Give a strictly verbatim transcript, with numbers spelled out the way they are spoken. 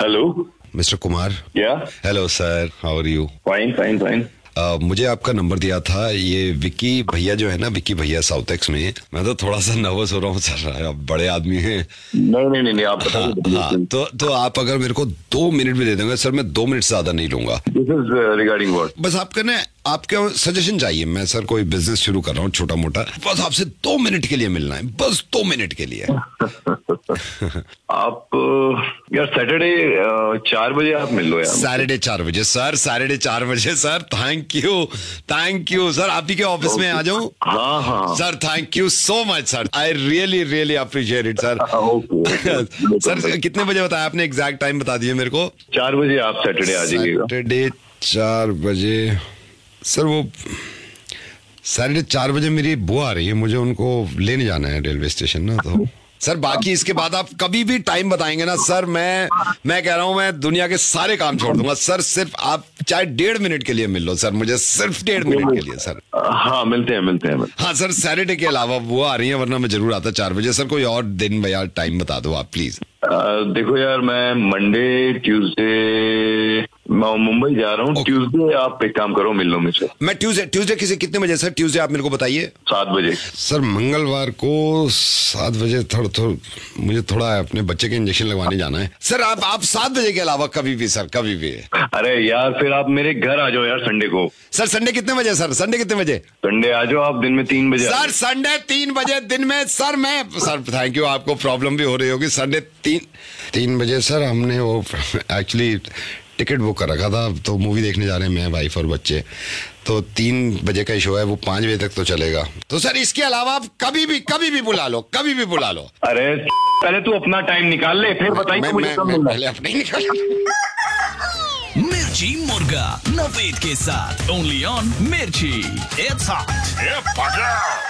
Hello mister Kumar. या hello sir, how are you? Fine fine fine. मुझे आपका number दिया था ये विक्की भैया जो है ना, विक्की भैया साउथ एक्स में। मैं तो थोड़ा सा नर्वस हो रहा हूँ सर, आप बड़े आदमी हैं। नहीं नहीं नहीं, नहीं आप हाँ, हाँ, तो तो आप अगर मेरे को दो मिनट भी दे देंगे सर, मैं दो मिनट से ज्यादा नहीं लूंगा। This is regarding what? बस आपका ना, आपके सजेशन चाहिए। मैं सर कोई बिजनेस शुरू कर रहा हूँ छोटा मोटा, बस आपसे दो मिनट के लिए मिलना है, बस दो मिनट के लिए। आप यार सैटरडे चार बजे आप मिल लो यार। सैटरडे चार बजे सर, सैटरडे चार बजे sir. Thank you thank you sir, आप ही के ऑफिस में आ जाऊं? हाँ हाँ sir, thank you so much sir, I really really appreciate it sir. Sir कितने बजे बताया आपने? एग्जैक्ट टाइम बता दीजिए मेरे को। चार बजे आप सैटरडे आ जाइएगा। सैटरडे चार बजे सर, वो सैटरडे चार बजे मेरी बुआ आ रही है, मुझे उनको लेने जाना है रेलवे स्टेशन ना। तो सर बाकी इसके बाद आप कभी भी टाइम बताएंगे ना सर, मैं मैं कह रहा हूं मैं दुनिया के सारे काम छोड़ दूंगा सर। सिर्फ आप चाहे डेढ़ मिनट के लिए मिल लो सर, मुझे सिर्फ डेढ़ मिनट के लिए सर। हाँ मिलते हैं मिलते हैं। हाँ सर, सैटरडे के अलावा वो आ रही है, वरना मैं जरूर आता चार बजे। सर कोई और दिन या टाइम बता दो आप प्लीज। देखो यार, मैं मंडे ट्यूसडे मैं मुंबई जा रहा हूँ। ट्यूसडे आप एक काम करो, मिल लो मुझसे। मैं ट्यूसडे ट्यूसडे किसी कितने बजे सर? ट्यूसडे आप मेरे को बताइए। सात बजे सर, मंगलवार को सात बजे थोड़ा थोड़ा मुझे थोड़ा अपने बच्चे के इंजेक्शन लगवाने जाना है सर। आप आप सात बजे के अलावा कभी भी सर, कभी भी। अरे यार फिर आप मेरे घर आ जाओ यार संडे को। सर संडे कितने बजे सर? संडे कितने बजे? संडे आ जाओ आप दिन में तीन बजे। सर संडे तीन बजे दिन में सर। मैं सर थैंक यू, आपको प्रॉब्लम भी हो रही होगी। संडे तीन तीन बजे सर, हमने वो एक्चुअली टिकट बुक कर रखा था, तो मूवी देखने जा रहे हैं मैं, वाइफ और बच्चे। तो तीन बजे का शो है, वो पांच बजे तक तो चलेगा। तो सर इसके अलावा आप कभी भी कभी भी बुला लो, कभी भी बुला लो। अरे पहले तू अपना टाइम निकाल ले, फिर बताइए मुझे कब मिलना है। पहले अपने निकाल। मिर्ची मुर्गा नवेद के साथ ओनली ऑन मिर्ची। It's hot.